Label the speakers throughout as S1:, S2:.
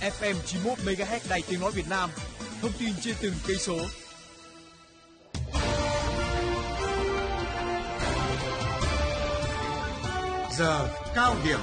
S1: FM 91 MHz Đài Tiếng nói Việt Nam. Thông tin trên từng cây số.
S2: Giờ cao điểm.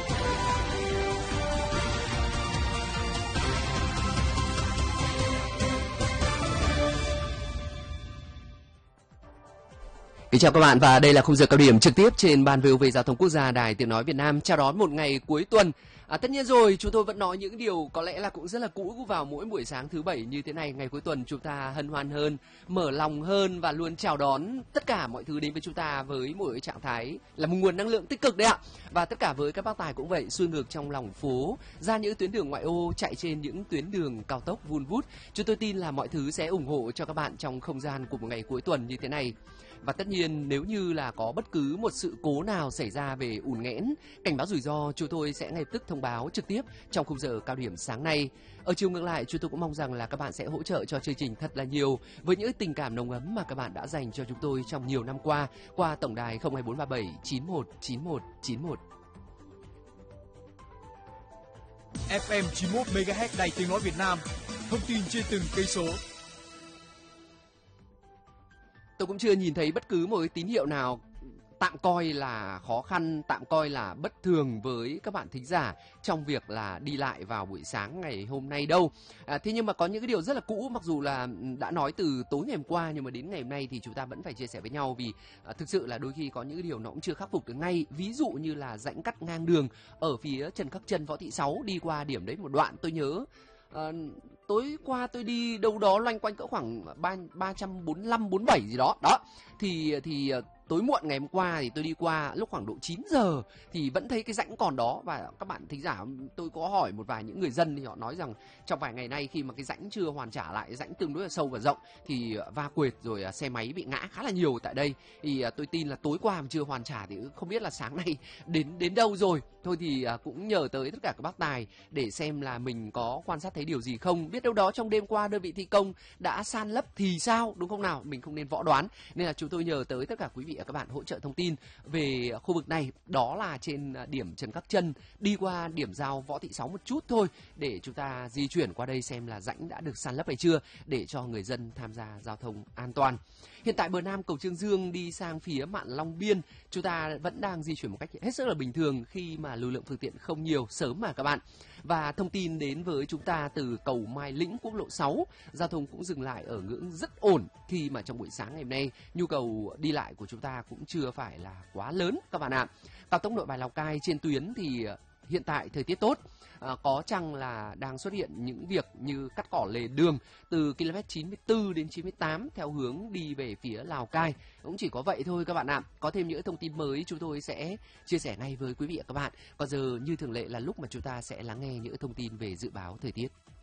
S3: Kính chào các bạn và đây là khung giờ cao điểm trực tiếp trên Ban VOV Giao thông Quốc gia Đài Tiếng nói Việt Nam chào đón một ngày cuối tuần. Tất nhiên rồi, chúng tôi vẫn nói những điều có lẽ là cũng rất là cũ vào mỗi buổi sáng thứ Bảy như thế này. Ngày cuối tuần chúng ta hân hoan hơn, mở lòng hơn và luôn chào đón tất cả mọi thứ đến với chúng ta với một trạng thái là một nguồn năng lượng tích cực đấy ạ. Và tất cả với các bác tài cũng vậy, xuôi ngược trong lòng phố, ra những tuyến đường ngoại ô, chạy trên những tuyến đường cao tốc vun vút. Chúng tôi tin là mọi thứ sẽ ủng hộ cho các bạn trong không gian của một ngày cuối tuần như thế này. Và tất nhiên nếu như là có bất cứ một sự cố nào xảy ra về ùn nghẽn, cảnh báo rủi ro, chúng tôi sẽ ngay lập tức thông báo trực tiếp trong khung giờ cao điểm sáng nay. Ở chiều ngược lại, chúng tôi cũng mong rằng là các bạn sẽ hỗ trợ cho chương trình thật là nhiều với những tình cảm nồng ấm mà các bạn đã dành cho chúng tôi trong nhiều năm qua tổng đài 02437 9191 91.
S1: FM 91 MHz Đài Tiếng nói Việt Nam. Thông tin trên từng cây số.
S3: Tôi cũng chưa nhìn thấy bất cứ một cái tín hiệu nào tạm coi là khó khăn, tạm coi là bất thường với các bạn thính giả trong việc là đi lại vào buổi sáng ngày hôm nay đâu. Thế nhưng mà có những cái điều rất là cũ, mặc dù là đã nói từ tối ngày hôm qua nhưng mà đến ngày hôm nay thì chúng ta vẫn phải chia sẻ với nhau vì thực sự là đôi khi có những cái điều nó cũng chưa khắc phục được ngay. Ví dụ như là rãnh cắt ngang đường ở phía Trần Khắc Trân Võ Thị Sáu đi qua điểm đấy một đoạn tôi nhớ. Tối qua tôi đi đâu đó loanh quanh cỡ khoảng 345-47 gì đó. Thì tối muộn ngày hôm qua thì tôi đi qua lúc khoảng độ 9 giờ thì vẫn thấy cái rãnh còn đó. Và các bạn thính giả, tôi có hỏi một vài những người dân thì họ nói rằng trong vài ngày nay khi mà cái rãnh chưa hoàn trả lại, rãnh tương đối là sâu và rộng thì va quệt rồi xe máy bị ngã khá là nhiều tại đây. Thì tôi tin là tối qua mà chưa hoàn trả thì không biết là sáng nay đến đâu rồi. Thôi thì cũng nhờ tới tất cả các bác tài để xem là mình có quan sát thấy điều gì không. Biết đâu đó trong đêm qua đơn vị thi công đã san lấp thì sao, đúng không nào? Mình không nên võ đoán. Nên là chúng tôi nhờ tới tất cả quý vị và các bạn hỗ trợ thông tin về khu vực này. Đó là trên điểm Trần Khắc Trân, đi qua điểm giao Võ Thị Sáu một chút thôi để chúng ta di chuyển qua đây xem là rãnh đã được san lấp hay chưa để cho người dân tham gia giao thông an toàn. Hiện tại bờ Nam cầu Chương Dương đi sang phía Mạn Long Biên, chúng ta vẫn đang di chuyển một cách hết sức là bình thường khi mà lưu lượng phương tiện không nhiều sớm mà các bạn. Và thông tin đến với chúng ta từ cầu Mai Lĩnh quốc lộ 6, giao thông cũng dừng lại ở ngưỡng rất ổn khi mà trong buổi sáng ngày hôm nay nhu cầu đi lại của chúng ta cũng chưa phải là quá lớn các bạn ạ. Cao tốc Nội Bài Lào Cai trên tuyến thì hiện tại thời tiết tốt, có chăng là đang xuất hiện những việc như cắt cỏ lề đường từ km 94 đến 98 theo hướng đi về phía Lào Cai. Cũng chỉ có vậy thôi các bạn ạ. Có thêm những thông tin mới chúng tôi sẽ chia sẻ ngay với quý vị và các bạn. Còn giờ như thường lệ là lúc mà chúng ta sẽ lắng nghe những thông tin về dự báo thời tiết.